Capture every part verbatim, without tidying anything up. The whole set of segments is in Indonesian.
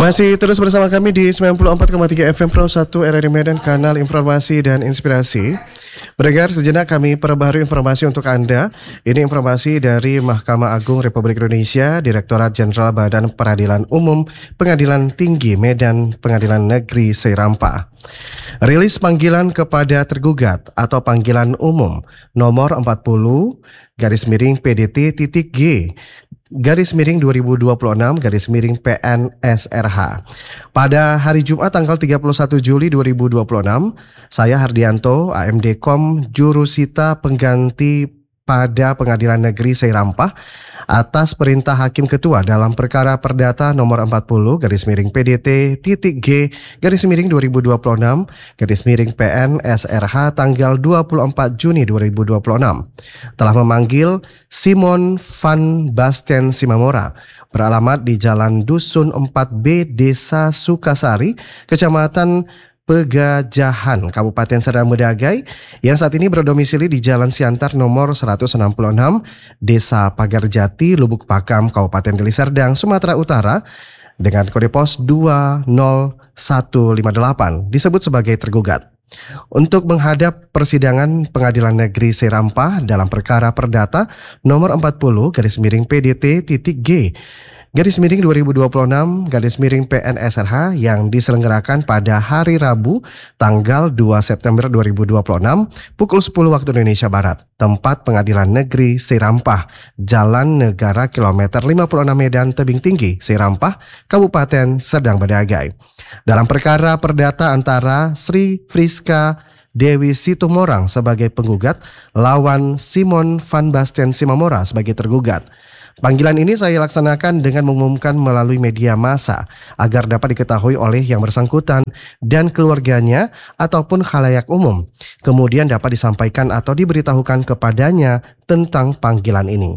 Masih terus bersama kami di sembilan puluh empat koma tiga F M Pro satu R R I Medan, kanal informasi dan inspirasi. Pendengar, sejenak kami perbaharui informasi untuk Anda. Ini informasi dari Mahkamah Agung Republik Indonesia, Direktorat Jenderal Badan Peradilan Umum, Pengadilan Tinggi Medan, Pengadilan Negeri Seirampah. Rilis panggilan kepada tergugat atau panggilan umum nomor empat puluh garis miring P D T titik G garis miring dua ribu dua puluh enam garis miring P N S R H. Pada hari Jumat tanggal tiga puluh satu Juli dua ribu dua puluh enam, saya Hardianto, A M D Kom, jurusita pengganti pada Pengadilan Negeri Seirampah atas perintah Hakim Ketua dalam perkara perdata nomor empat puluh garis miring P D T titik G garis miring dua ribu dua puluh enam garis miring P N S R H tanggal dua puluh empat Juni dua ribu dua puluh enam telah memanggil Simon Van Basten Simamora beralamat di Jalan Dusun empat B, Desa Sukasari, Kecamatan Pegajahan, Kabupaten Serdang Bedagai, yang saat ini berdomisili di Jalan Siantar nomor seratus enam puluh enam, Desa Pagarjati, Lubuk Pakam, Kabupaten Deli Serdang, Sumatera Utara, dengan kode pos dua nol satu lima delapan, disebut sebagai tergugat. Untuk menghadap persidangan Pengadilan Negeri Seirampah dalam perkara perdata nomor empat puluh garis miring P D T titik G garis miring dua ribu dua puluh enam garis miring P N S R H yang diselenggarakan pada hari Rabu tanggal dua September dua ribu dua puluh enam pukul sepuluh waktu Indonesia Barat, tempat Pengadilan Negeri Seirampah, Jalan Negara kilometer lima puluh enam Medan Tebing Tinggi, Seirampah, Kabupaten Serdang Bedagai. Dalam perkara perdata antara Sri Friska Dewi Situmorang sebagai penggugat lawan Simon Van Basten Simamora sebagai tergugat. Panggilan ini saya laksanakan dengan mengumumkan melalui media massa agar dapat diketahui oleh yang bersangkutan dan keluarganya ataupun khalayak umum. Kemudian dapat disampaikan atau diberitahukan kepadanya tentang panggilan ini.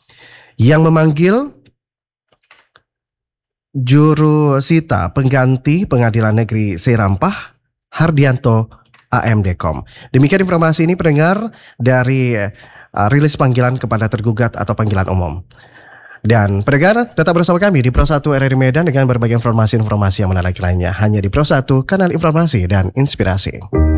Yang memanggil jurusita pengganti Pengadilan Negeri Seirampah, Hardianto, A M D Kom. Demikian informasi ini pendengar dari uh, rilis panggilan kepada tergugat atau panggilan umum. Dan pendengar tetap bersama kami di Pro satu R R I Medan dengan berbagai informasi-informasi yang menarik lainnya hanya di Pro satu, kanal informasi dan inspirasi.